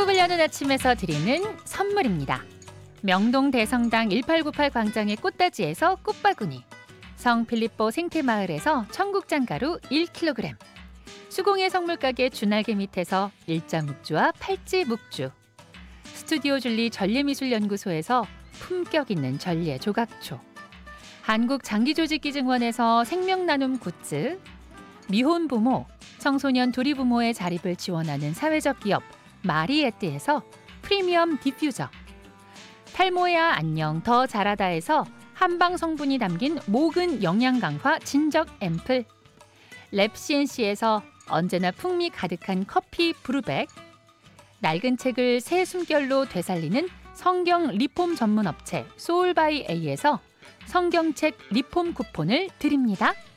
꿈을 여는 아침에서 드리는 선물입니다. 명동 대성당 1898 광장의 꽃다지에서 꽃바구니, 성필리포 생태마을에서 청국장가루 1kg, 수공예 선물가게 주날개 밑에서 일자묵주와 팔찌묵주, 스튜디오 줄리 전래미술연구소에서 품격 있는 전래 조각초, 한국장기조직기증원에서 생명나눔 굿즈, 미혼 부모, 청소년 두리 부모의 자립을 지원하는 사회적 기업 마리에뜨에서 프리미엄 디퓨저, 탈모야 안녕 더 자라다에서 한방 성분이 담긴 모근 영양 강화 진적 앰플, 랩CNC에서 언제나 풍미 가득한 커피 브루백, 낡은 책을 새 숨결로 되살리는 성경 리폼 전문 업체 소울바이 A에서 성경책 리폼 쿠폰을 드립니다.